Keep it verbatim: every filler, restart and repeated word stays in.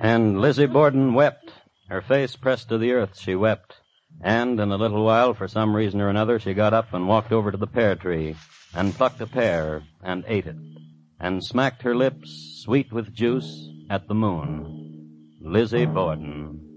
And Lizzie Borden wept. Her face pressed to the earth, she wept. And in a little while, for some reason or another, she got up and walked over to the pear tree and plucked a pear and ate it and smacked her lips, sweet with juice, at the moon. Lizzie Borden.